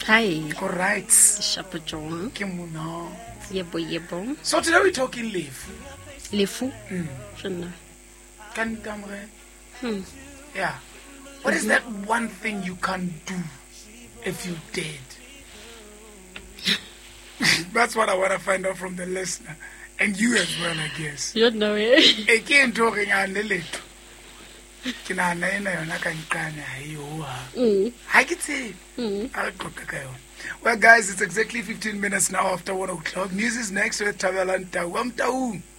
Hi. All right. Shapo John. Kimuno. Yebo. So today we're talking lefu. Lefu. Shona. Can you come here? Yeah. What is that one thing you can't do if you did? That's what I want to find out from the listener. And you as well, I guess. You don't know it. Again, talking on the little. Well, guys, it's exactly 15 minutes now after 1 o'clock. News is next with Tavelan Tawam Taun.